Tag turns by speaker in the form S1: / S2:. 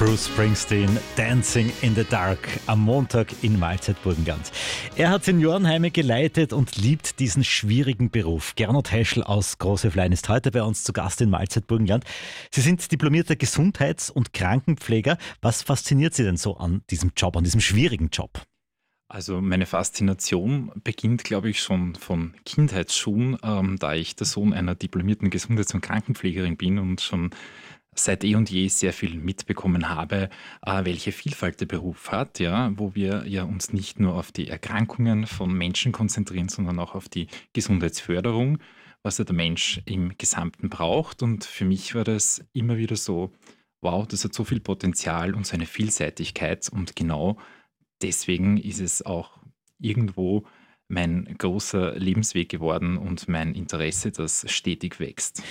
S1: Bruce Springsteen, Dancing in the Dark, am Montag in Mahlzeit-Burgenland. Er hat Seniorenheime geleitet und liebt diesen schwierigen Beruf. Gernot Heschel aus Großhöflein ist heute bei uns zu Gast in Mahlzeit-Burgenland. Sie sind diplomierter Gesundheits- und Krankenpfleger. Was fasziniert Sie denn so an diesem Job, an diesem schwierigen Job?
S2: Also meine Faszination beginnt, glaube ich, schon von Kindheitsschuhen, da ich der Sohn einer diplomierten Gesundheits- und Krankenpflegerin bin und schon seit eh und je sehr viel mitbekommen habe, welche Vielfalt der Beruf hat, ja, wo wir ja uns nicht nur auf die Erkrankungen von Menschen konzentrieren, sondern auch auf die Gesundheitsförderung, was ja der Mensch im Gesamten braucht. Und für mich war das immer wieder so, wow, das hat so viel Potenzial und so eine Vielseitigkeit und genau deswegen ist es auch irgendwo mein großer Lebensweg geworden und mein Interesse, das stetig wächst.